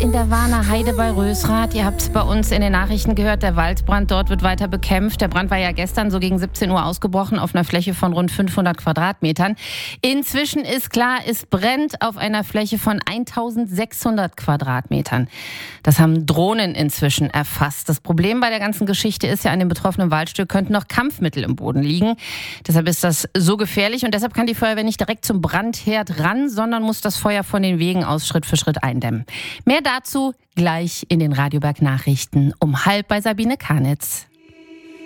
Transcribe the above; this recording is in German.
in der Warner Heide bei Rösrath. Ihr habt bei uns in den Nachrichten gehört, der Waldbrand dort wird weiter bekämpft. Der Brand war ja gestern so gegen 17 Uhr ausgebrochen auf einer Fläche von rund 500 Quadratmetern. Inzwischen ist klar, es brennt auf einer Fläche von 1600 Quadratmetern. Das haben Drohnen inzwischen erfasst. Das Problem bei der ganzen Geschichte ist ja, an dem betroffenen Waldstück könnten noch Kampfmittel im Boden liegen. Deshalb ist das so gefährlich und deshalb kann die Feuerwehr nicht direkt zum Brandherd ran, sondern muss das Feuer von den Wegen aus Schritt für Schritt eindämmen. Mehr dazu gleich in den Radioberg Nachrichten um 12:30 bei Sabine Karnitz.